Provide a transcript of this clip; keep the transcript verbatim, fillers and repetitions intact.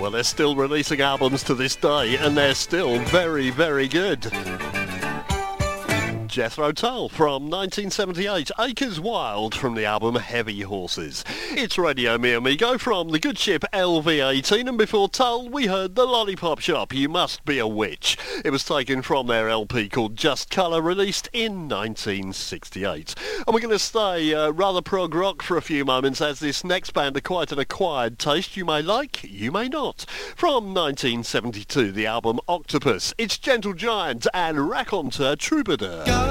Well, they're still releasing albums to this day, and they're still very, very good. Jethro Tull from nineteen seventy-eight, Acres Wild from the album Heavy Horses. It's Radio Mi Amigo from the good ship L V eighteen, and before Tull we heard The Lollipop Shop, You Must Be a Witch. It was taken from their L P called Just Colour, released in nineteen sixty-eight. And we're going to stay uh, rather prog rock for a few moments, as this next band are quite an acquired taste. You may like, you may not. From nineteen seventy-two, the album Octopus. It's Gentle Giant and Raconteur Troubadour.